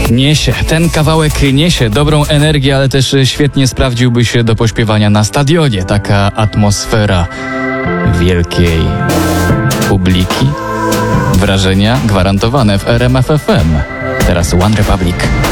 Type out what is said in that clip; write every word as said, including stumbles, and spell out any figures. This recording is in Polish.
Niesie, ten kawałek niesie dobrą energię, ale też świetnie sprawdziłby się do pośpiewania na stadionie. Taka atmosfera wielkiej publiki. Wrażenia gwarantowane w R M F F M. Teraz One Republic.